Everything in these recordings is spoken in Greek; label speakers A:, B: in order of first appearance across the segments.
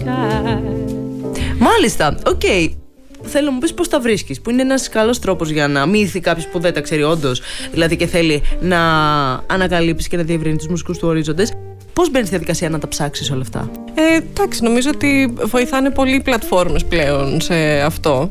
A: Μάλιστα, οκ. Θέλω να μου πεις πώς τα βρίσκεις, που είναι ένας καλός τρόπος για να μύθει κάποιος που δεν τα ξέρει όντως, δηλαδή και θέλει να ανακαλύψει και να διευρύνει τους μουσικούς του ορίζοντες. Πώς μπαίνεις στη διαδικασία να τα ψάξεις όλα αυτά?
B: Εντάξει, νομίζω ότι βοηθάνε πολλοί πλατφόρμες πλέον σε αυτό.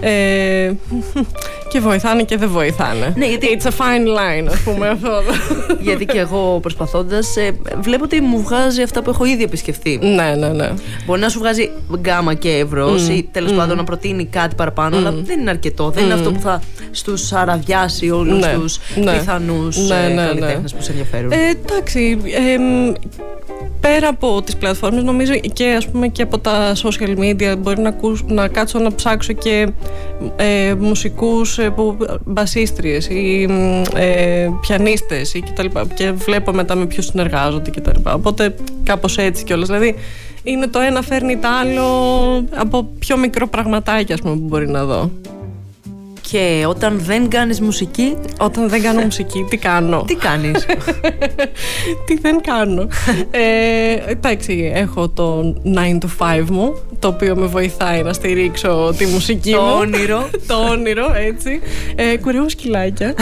B: Και βοηθάνε και δεν βοηθάνε.
A: Ναι, γιατί...
B: It's a fine line, ας πούμε αυτό.
A: Γιατί και εγώ προσπαθώντας, βλέπω ότι μου βγάζει αυτά που έχω ήδη επισκεφθεί.
B: Ναι.
A: Μπορεί να σου βγάζει γκάμα και εύρος ή τέλος πάντων να προτείνει κάτι παραπάνω, αλλά δεν είναι αρκετό. Δεν είναι αυτό που θα στους αραδιάσει όλους τους πιθανούς καλλιτέχνες που σε ενδιαφέρουν.
B: Εντάξει. Πέρα από τις πλατφόρμες, νομίζω και ας πούμε και από τα social media μπορεί να κάτσω να ψάξω και μουσικούς μπασίστριες ή πιανίστες ή κτλ. Και βλέπω μετά με ποιους συνεργάζονται κτλ. Οπότε κάπως έτσι κιόλας. Δηλαδή είναι το ένα φέρνει το άλλο από πιο μικρό πραγματάκι, ας πούμε, που μπορεί να δω.
A: Και όταν δεν κάνεις μουσική?
B: Όταν δεν κάνω μουσική, τι κάνω?
A: Τι κάνεις?
B: Τι δεν κάνω? Εντάξει, έχω το 9 to 5 μου, το οποίο με βοηθάει να στηρίξω τη μουσική μου.
A: Το όνειρο.
B: Το όνειρο, έτσι. Κουρεύω σκυλάκια.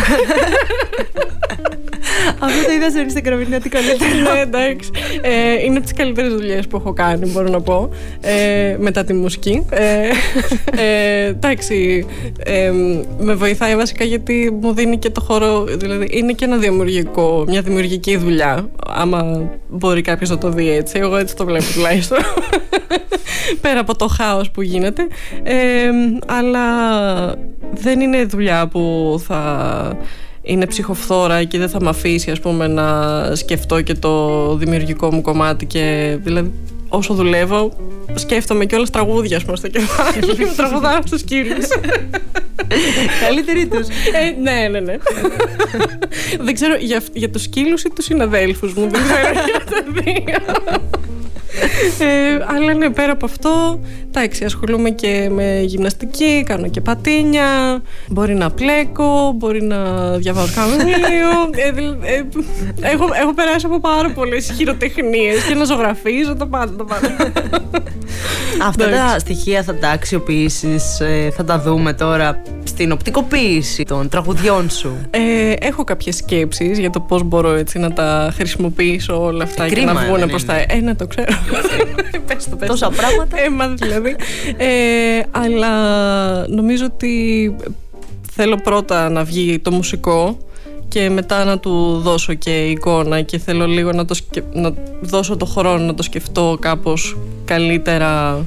A: Αυτό το είδα στο Instagram, είναι ό,τι καλύτερο.
B: Ναι, εντάξει. Είναι από τις καλύτερες δουλειές που έχω κάνει, μπορώ να πω, μετά τη μουσική. Εντάξει, με βοηθάει βασικά γιατί μου δίνει και το χώρο, δηλαδή είναι και μια δημιουργική δουλειά, άμα μπορεί κάποιος να το δει έτσι. Εγώ έτσι το βλέπω τουλάχιστον. Πέρα από το χάος που γίνεται, αλλά δεν είναι δουλειά που θα είναι ψυχοφθόρα και δεν θα με αφήσει, ας πούμε, να σκεφτώ και το δημιουργικό μου κομμάτι. Και δηλαδή όσο δουλεύω σκέφτομαι και όλες τραγούδια, ας πούμε, στο κεφάλι και τραγουδάω στους σκύλους.
A: Καλύτεροι τους.
B: Ναι. Δεν ξέρω για τους σκύλους ή τους συναδέλφους μου, δεν ξέρω για τα δύο. Αλλά ναι, πέρα από αυτό, εντάξει, ασχολούμαι και με γυμναστική, κάνω και πατίνια, μπορεί να πλέκω, μπορεί να διαβάζω κάποιο βιβλίο. Έχω περάσει από πάρα πολλές χειροτεχνίες και να ζωγραφίζω, το πάντα.
A: Αυτά τα στοιχεία θα τα αξιοποιήσεις, θα τα δούμε τώρα στην οπτικοποίηση των τραγουδιών σου?
B: Έχω κάποιες σκέψεις για το πώς μπορώ έτσι να τα χρησιμοποιήσω όλα αυτά και να βγουν προς τα... Ναι, το ξέρω. Πες το.
A: Τόσα πράγματα.
B: Δηλαδή. Αλλά νομίζω ότι θέλω πρώτα να βγει το μουσικό και μετά να του δώσω και εικόνα, και θέλω λίγο να δώσω το χρόνο να το σκεφτώ κάπως καλύτερα,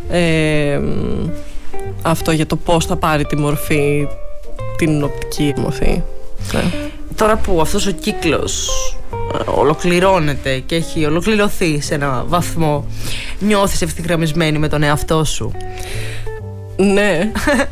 B: αυτό για το πώς θα πάρει τη μορφή, την οπτική μορφή. Ναι.
A: Τώρα που αυτός ο κύκλος ολοκληρώνεται και έχει ολοκληρωθεί σε ένα βαθμό, νιώθεις ευθυγραμμισμένη με τον εαυτό σου?
B: Ναι,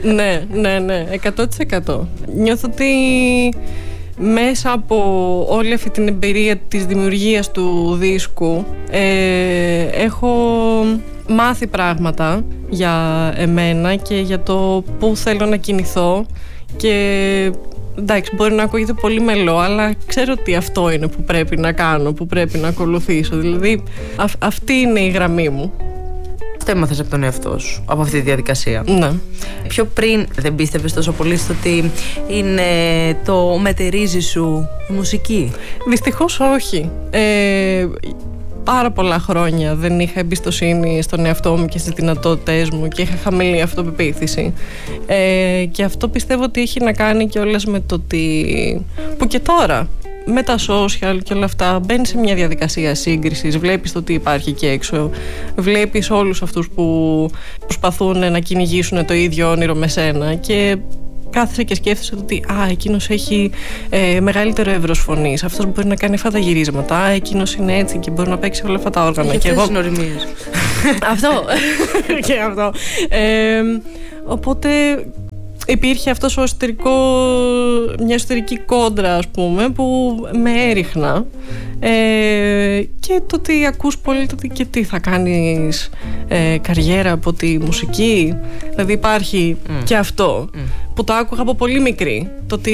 B: 100%. Νιώθω ότι μέσα από όλη αυτή την εμπειρία της δημιουργίας του δίσκου έχω μάθει πράγματα για εμένα και για το πού θέλω να κινηθώ. Και εντάξει, μπορεί να ακούγεται πολύ μελό, αλλά ξέρω ότι αυτό είναι που πρέπει να κάνω, που πρέπει να ακολουθήσω. Δηλαδή αυτή είναι η γραμμή μου.
A: Αυτό έμαθες από τον εαυτό σου, από αυτή τη διαδικασία?
B: Ναι.
A: Πιο πριν δεν πίστευες τόσο πολύ στο ότι είναι το μετερίζει σου η μουσική?
B: Δυστυχώς όχι. Πάρα πολλά χρόνια δεν είχα εμπιστοσύνη στον εαυτό μου και στις δυνατότητές μου και είχα χαμηλή αυτοπεποίθηση. Και αυτό πιστεύω ότι έχει να κάνει και όλες με το ότι... που και τώρα με τα social και όλα αυτά μπαίνεις σε μια διαδικασία σύγκρισης, βλέπεις το τι υπάρχει εκεί έξω, βλέπεις όλους αυτούς που προσπαθούν να κυνηγήσουν το ίδιο όνειρο με σένα και κάθεσαι και σκέφτεσαι ότι εκείνος έχει μεγαλύτερο εύρος φωνής, αυτός μπορεί να κάνει αυτά τα γυρίσματα, εκείνος είναι έτσι και μπορεί να παίξει όλα αυτά τα όργανα.
A: Και εγώ συνοριμίες.
B: Αυτό και αυτό. Οπότε υπήρχε αυτός μια εσωτερική κόντρα, ας πούμε, που με έριχνα, και το ότι ακούς πολύ το ότι και τι θα κάνεις καριέρα από τη μουσική, δηλαδή υπάρχει και αυτό που το άκουγα από πολύ μικρή, το ότι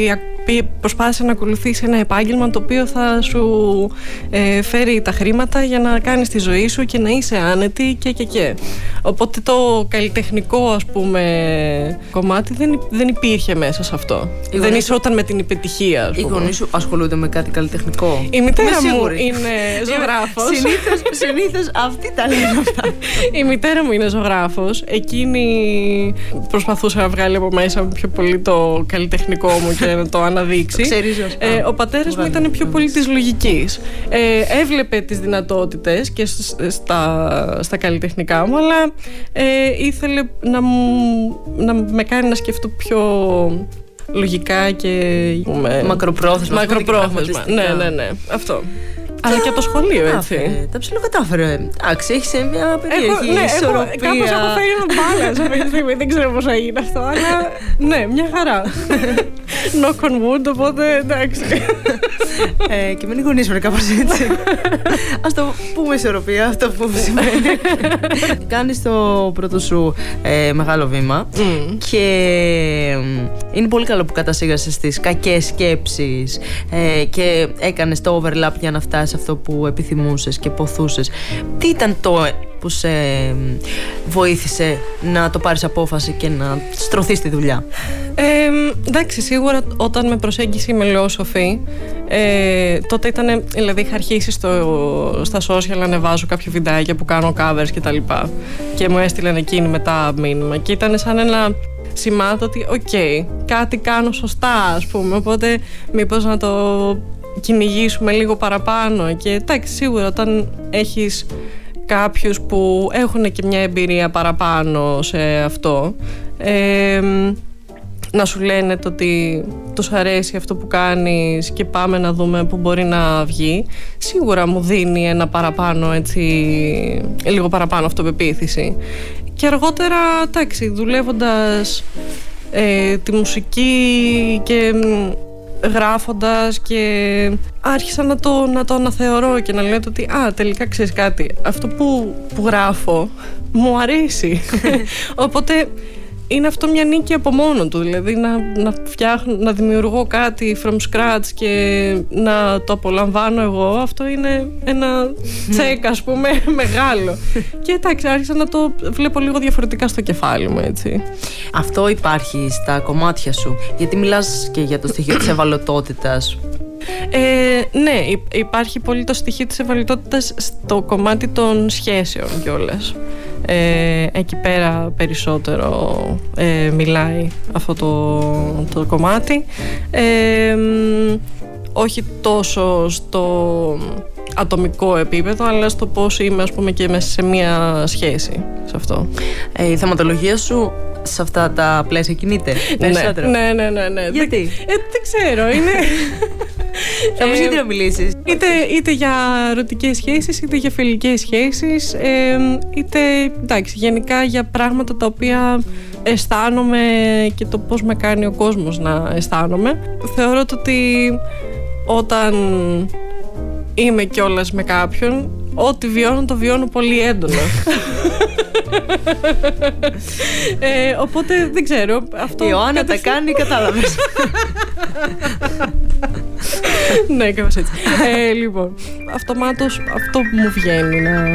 B: προσπάθησε να ακολουθήσει ένα επάγγελμα το οποίο θα σου φέρει τα χρήματα για να κάνεις τη ζωή σου και να είσαι άνετη και. Οπότε το καλλιτεχνικό, ας πούμε, κομμάτι δεν υπήρχε μέσα σε αυτό. Δεν ισόταν με την επιτυχία, ας πούμε.
A: Οι γονείς σου ασχολούνται με κάτι καλλιτεχνικό?
B: Η μητέρα μου είναι ζωγράφος.
A: Συνήθως αυτή τα λένε αυτά.
B: Η μητέρα μου είναι ζωγράφος. Εκείνη προσπαθούσε να βγάλει από μέσα πιο πολύ το καλλιτεχνικό μου και να το αναδείξει. Ο πατέρας μου ήταν πιο πολύ της λογικής. Έβλεπε τις δυνατότητες και στα καλλιτεχνικά μου, αλλά ήθελε να με κάνει να σκεφτώ πιο λογικά και
A: μακροπρόθεσμα.
B: Ναι, αυτό. Αλλά και από το σχολείο, έτσι.
A: Τα ψιλοκατάφερε. Εντάξει, έχει μια περίεργη ισορροπία.
B: Κάπως έχω φέρει ένα μπάλας αυτή τη στιγμή. Δεν ξέρω πώς έγινε αυτό, αλλά ναι, μια χαρά. Knock on wood, οπότε εντάξει.
A: Και μην γονείς κάπως έτσι. Ας το πούμε ισορροπία, αυτό που σημαίνει. Κάνεις το πρώτο σου μεγάλο βήμα και είναι πολύ καλό που κατασύγασες τις κακές σκέψεις και έκανες το overlap για να φτάσεις αυτό που επιθυμούσες και ποθούσες. Τι ήταν το που σε βοήθησε να το πάρεις απόφαση και να στρωθείς στη δουλειά?
B: Εντάξει, σίγουρα όταν με προσέγγισε η Μελαιόσοφη, τότε ήταν, δηλαδή είχα αρχίσει στα social να ανεβάζω κάποια βιντεάκια που κάνω covers και τα λοιπά και μου έστειλαν εκείνη μετά μήνυμα και ήταν σαν ένα σημάδι ότι κάτι κάνω σωστά, ας πούμε, οπότε μήπως να το κυνηγήσουμε λίγο παραπάνω. Και εντάξει, σίγουρα όταν έχεις κάποιους που έχουν και μια εμπειρία παραπάνω σε αυτό, να σου λένε το ότι τους αρέσει αυτό που κάνεις και πάμε να δούμε που μπορεί να βγει, σίγουρα μου δίνει ένα παραπάνω, έτσι, λίγο παραπάνω αυτοπεποίθηση. Και αργότερα, εντάξει, δουλεύοντας τη μουσική και γράφοντας, και άρχισα να το αναθεωρώ και να λέω ότι τελικά ξέρεις κάτι, αυτό που γράφω μου αρέσει. Οπότε είναι αυτό μια νίκη από μόνο του, δηλαδή να δημιουργώ κάτι from scratch και να το απολαμβάνω εγώ, αυτό είναι ένα τσεκ, ας πούμε, μεγάλο. Και εντάξει, άρχισα να το βλέπω λίγο διαφορετικά στο κεφάλι μου, έτσι.
A: Αυτό υπάρχει στα κομμάτια σου, γιατί μιλάς και για το στοιχείο της ευαλωτότητας.
B: Ναι, υπάρχει πολύ το στοιχείο της ευαλωτότητας στο κομμάτι των σχέσεων κιόλας. Εκεί πέρα περισσότερο μιλάει αυτό το κομμάτι, όχι τόσο στο ατομικό επίπεδο, αλλά στο πώς είμαι, ας πούμε, και μέσα σε μία σχέση, σε αυτό.
A: Η θεματολογία σου σε αυτά τα πλαίσια κινείται περισσότερο?
B: Ναι.
A: Γιατί?
B: Δεν ξέρω, είναι...
A: Θα μου γιατί να μιλήσεις?
B: Είτε για ερωτικές σχέσεις, είτε για φιλικές σχέσεις, είτε, εντάξει, γενικά για πράγματα τα οποία αισθάνομαι και το πώς με κάνει ο κόσμος να αισθάνομαι. Θεωρώ ότι όταν είμαι κιόλας με κάποιον, ό,τι βιώνω το βιώνω πολύ έντονα. Οπότε δεν ξέρω.
A: Η Ιωάννα τα κάνει, κατάλαβες.
B: Ναι, κάπως έτσι. Λοιπόν, αυτομάτως αυτό που μου βγαίνει να